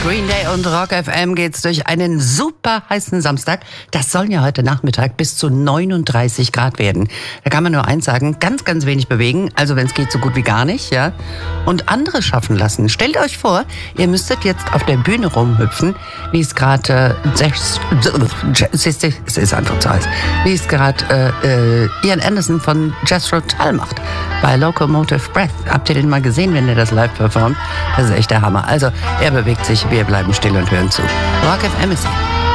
Green Day und Rock FM geht's durch einen super heißen Samstag. Das sollen ja heute Nachmittag bis zu 39 Grad werden. Da kann man nur eins sagen, ganz, ganz wenig bewegen. Also wenn es geht, so gut wie gar nicht, ja. Und andere schaffen lassen. Stellt euch vor, ihr müsstet jetzt auf der Bühne rumhüpfen, wie es gerade es ist einfach zu heiß, wie es gerade Ian Anderson von Jethro Tull macht. Bei Locomotive Breath. Habt ihr den mal gesehen, wenn er das live performt? Das ist echt der Hammer. Also, er bewegt sich, wir bleiben still und hören zu. Rock FM ist